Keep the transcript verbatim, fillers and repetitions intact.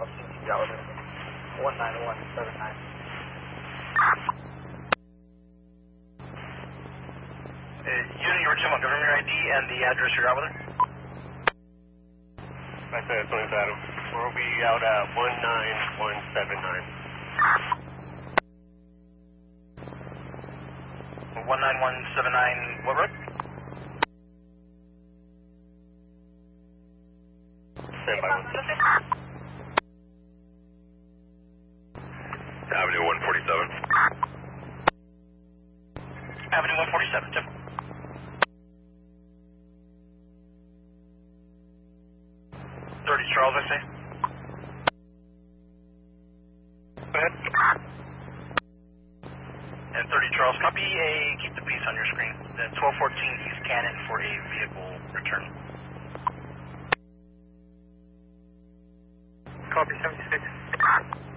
fourteen East Gallaudet, one nine one seven nine. Uh, using your return Montgomery I D and the address you're out with her? I said it's only Adam. We'll be out at one nine one seven nine. one nine one seven nine, what road? Stand by one. Avenue one forty-seven. Avenue one forty-seven, Tim. thirty Charles, I say. Go ahead. And thirty Charles, copy a, keep the piece on your screen. Then twelve fourteen East Cannon for a vehicle return. Copy seventy-six.